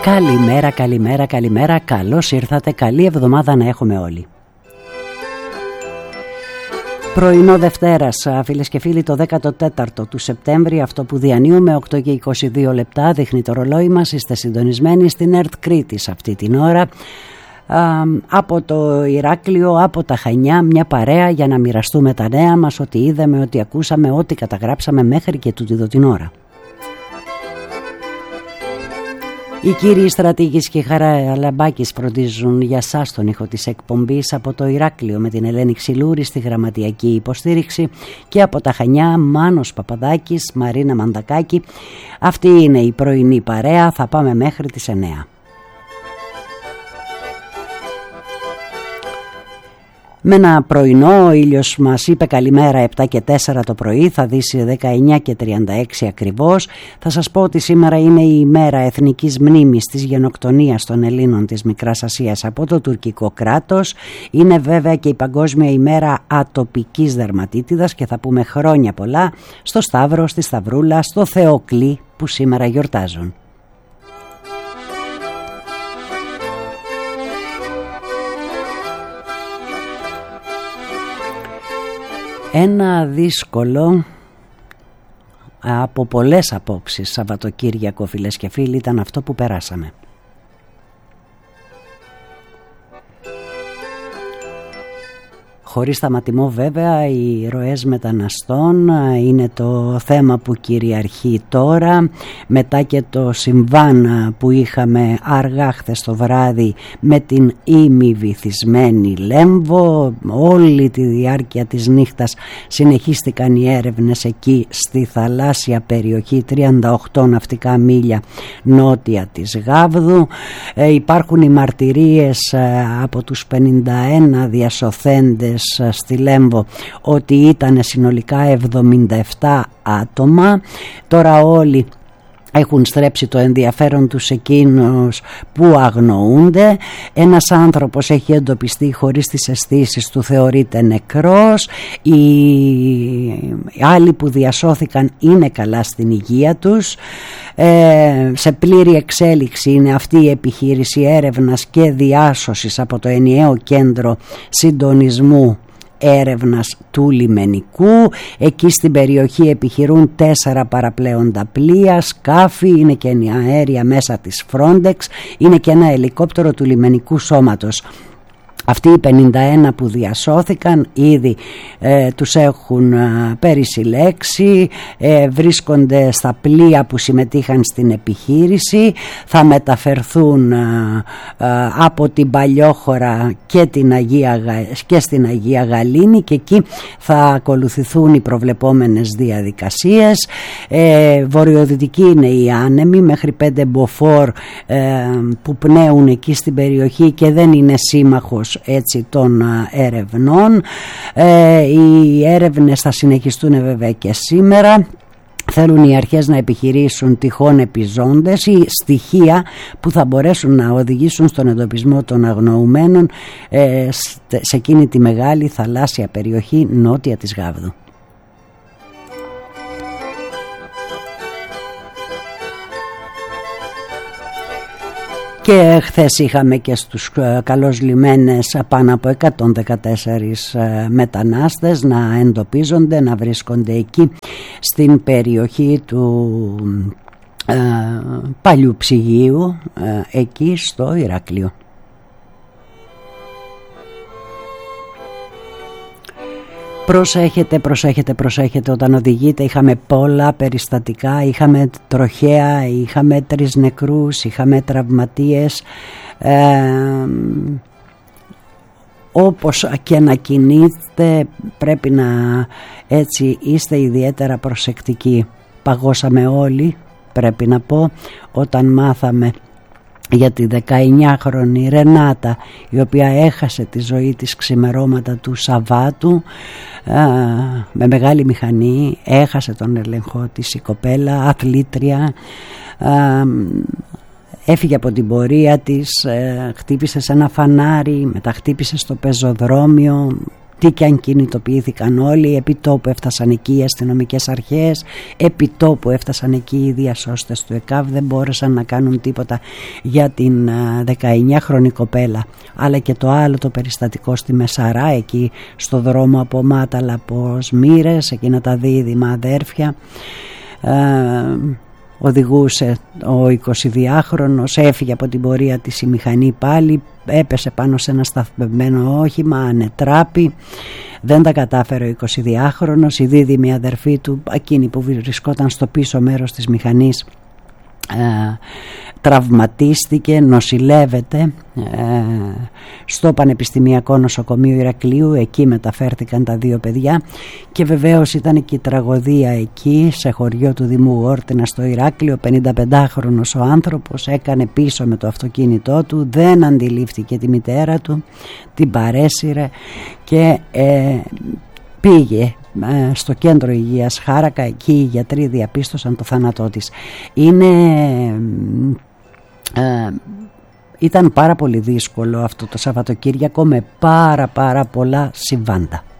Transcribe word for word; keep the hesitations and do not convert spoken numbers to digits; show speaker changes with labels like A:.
A: Καλημέρα, καλημέρα, καλημέρα. Καλώς ήρθατε, καλή εβδομάδα να έχουμε όλοι. Πρωινό Δευτέρας, φίλες και φίλοι, το δέκατο τέταρτο του Σεπτέμβρη, αυτό που διανύουμε, οκτώ και είκοσι δύο λεπτά, δείχνει το ρολόι μας. Είστε συντονισμένοι στην ΕΡΤ Κρήτης αυτή την ώρα. Α, από το Ηράκλειο, από τα Χανιά, μια παρέα για να μοιραστούμε τα νέα μας, ό,τι είδαμε, ό,τι ακούσαμε, ό,τι καταγράψαμε μέχρι και τούτη εδώ την ώρα. Οι κύριοι Στρατήγης και Χαραλαμπάκης φροντίζουν για σας τον ήχο της εκπομπής από το Ηράκλειο, με την Ελένη Ξυλούρη στη γραμματιακή υποστήριξη, και από τα Χανιά Μάνος Παπαδάκης, Μαρίνα Μαντακάκη. Αυτή είναι η πρωινή παρέα, θα πάμε μέχρι τις εννέα. Με ένα πρωινό, ο ήλιος μας είπε καλημέρα επτά και τέσσερα το πρωί, θα δύσει δεκαεννιά και τριάντα έξι ακριβώς. Θα σας πω ότι σήμερα είναι η ημέρα εθνικής μνήμης της γενοκτονίας των Ελλήνων της Μικράς Ασίας από το τουρκικό κράτος. Είναι βέβαια και η παγκόσμια ημέρα ατοπικής δερματίτιδας και θα πούμε χρόνια πολλά στο Σταύρο, στη Σταυρούλα, στο Θεόκλη που σήμερα γιορτάζουν. Ένα δύσκολο από πολλές απόψεις Σαββατοκύριακο, φίλες και φίλοι, ήταν αυτό που περάσαμε. Χωρίς σταματημό βέβαια, οι ροές μεταναστών είναι το θέμα που κυριαρχεί τώρα, μετά και το συμβάν που είχαμε αργά χθες το βράδυ με την ημιβυθισμένη Λέμβο. Όλη τη διάρκεια της νύχτας συνεχίστηκαν οι έρευνες εκεί στη θαλάσσια περιοχή, τριάντα οκτώ ναυτικά μίλια νότια της Γάβδου. Ε, υπάρχουν οι μαρτυρίες ε, από τους πενήντα ένα διασωθέντες στη Λέμβο ότι ήταν συνολικά εβδομήντα επτά άτομα. Τώρα όλοι έχουν στρέψει το ενδιαφέρον τους εκείνους που αγνοούνται. Ένας άνθρωπος έχει εντοπιστεί χωρίς τις αισθήσεις του, θεωρείται νεκρός. Οι άλλοι που διασώθηκαν είναι καλά στην υγεία τους. Ε, σε πλήρη εξέλιξη είναι αυτή η επιχείρηση έρευνας και διάσωσης από το ενιαίο κέντρο συντονισμού έρευνας του λιμενικού. Εκεί στην περιοχή επιχειρούν τέσσερα παραπλέοντα πλοία, σκάφη, είναι και αέρια μέσα της Frontex, είναι και ένα ελικόπτερο του λιμενικού σώματος. Αυτοί οι πενήντα ένα που διασώθηκαν ήδη ε, τους έχουν ε, περισυλλέξει, ε, βρίσκονται στα πλοία που συμμετείχαν στην επιχείρηση, θα μεταφερθούν ε, ε, από την Παλιόχώρα και, την Αγία, και στην Αγία Γαλήνη, και εκεί θα ακολουθηθούν οι προβλεπόμενες διαδικασίες. Ε, βορειοδυτική είναι η άνεμη, μέχρι πέντε μποφόρ ε, που πνέουν εκεί στην περιοχή και δεν είναι σύμμαχος έτσι των ερευνών. Ε, οι έρευνες θα συνεχιστούν βέβαια και σήμερα. Θέλουν οι αρχές να επιχειρήσουν τυχόν επιζώντες ή στοιχεία που θα μπορέσουν να οδηγήσουν στον εντοπισμό των αγνοουμένων ε, σε εκείνη τη μεγάλη θαλάσσια περιοχή νότια της Γάβδου. Και χθες είχαμε και στους καλώς λιμένες πάνω από εκατόν δεκατέσσερις μετανάστες να εντοπίζονται, να βρίσκονται εκεί στην περιοχή του ε, παλιού ψυγείου, ε, εκεί στο Ηράκλειο. Προσέχετε, προσέχετε, προσέχετε όταν οδηγείτε. Είχαμε πολλά περιστατικά, είχαμε τροχαία, είχαμε τρεις νεκρούς, είχαμε τραυματίες. Ε, όπως και να κινείστε πρέπει να έτσι είστε ιδιαίτερα προσεκτικοί. Παγώσαμε όλοι, πρέπει να πω, όταν μάθαμε για τη δεκαεννιάχρονη Ρενάτα, η οποία έχασε τη ζωή της ξημερώματα του Σαββάτου α, με μεγάλη μηχανή. Έχασε τον έλεγχο της η κοπέλα, αθλήτρια, α, έφυγε από την πορεία της, ε, χτύπησε σε ένα φανάρι, μετά χτύπησε στο πεζοδρόμιο. τι και αν κινητοποιήθηκαν όλοι, επί τόπου έφτασαν εκεί οι αστυνομικές αρχές, επί τόπου έφτασαν εκεί οι διασώστες του ΕΚΑΒ, δεν μπόρεσαν να κάνουν τίποτα για την δεκαεννιάχρονη κοπέλα. Αλλά και το άλλο το περιστατικό στη Μεσαρά, εκεί στο δρόμο από Μάταλα από Σμύρες, εκείνα τα δίδυμα αδέρφια, ε, οδηγούσε ο εικοσιδυάχρονος, έφυγε από την πορεία της η μηχανή πάλι, έπεσε πάνω σε ένα σταθμευμένο όχημα, ανετράπη, δεν τα κατάφερε ο εικοσιδυάχρονος, η δίδυμη αδερφή του, εκείνη που βρισκόταν στο πίσω μέρος της μηχανής, ε, τραυματίστηκε, νοσηλεύεται ε, στο Πανεπιστημιακό Νοσοκομείο Ηρακλείου, εκεί μεταφέρθηκαν τα δύο παιδιά και βεβαίως ήταν και η τραγωδία εκεί σε χωριό του Δημού Όρτινα στο Ηράκλειο. πενηνταπεντάχρονος ο άνθρωπος έκανε πίσω με το αυτοκίνητό του, δεν αντιλήφθηκε τη μητέρα του, την παρέσυρε και ε, πήγε στο κέντρο υγείας Χάρακα, εκεί οι γιατροί διαπίστωσαν το θάνατό της. Είναι, ε, ήταν πάρα πολύ δύσκολο αυτό το Σαββατοκύριακο με πάρα πάρα πολλά συμβάντα.